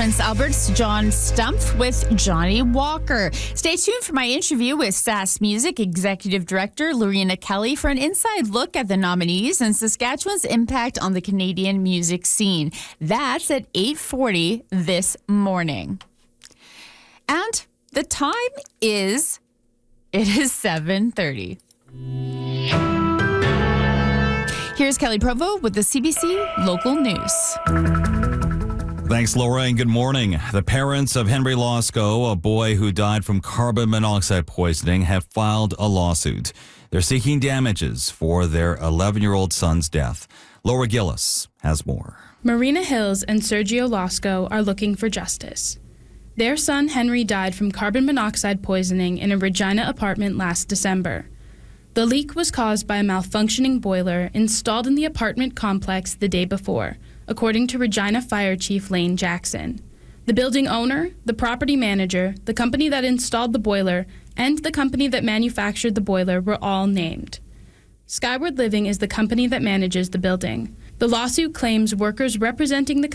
Prince Albert's John Stumpf with Johnny Walker. Stay tuned for my interview with SAS Music Executive Director Lorena Kelly for an inside look at the nominees and Saskatchewan's impact on the Canadian music scene. That's at 8:40 this morning. And the time is 7:30. Here's Kelly Provo with the CBC Local News. Thanks, Laura, and good morning. The parents of Henry Losco, a boy who died from carbon monoxide poisoning, have filed a lawsuit. They're seeking damages for their 11-year-old son's death. Laura Gillis has more. Marina Hills and Sergio Losco are looking for justice. Their son Henry died from carbon monoxide poisoning in a Regina apartment last December. The leak was caused by a malfunctioning boiler installed in the apartment complex the day before, according to Regina Fire Chief Lane Jackson. The building owner, the property manager, the company that installed the boiler, and the company that manufactured the boiler were all named. Skyward Living is the company that manages the building. The lawsuit claims workers representing the